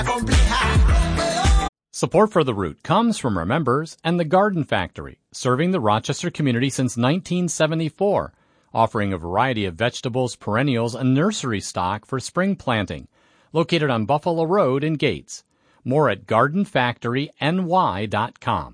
Support for The Root comes from our members and the Garden Factory, serving the Rochester community since 1974, offering a variety of vegetables, perennials, and nursery stock for spring planting. Located on Buffalo Road in Gates. More at gardenfactoryny.com.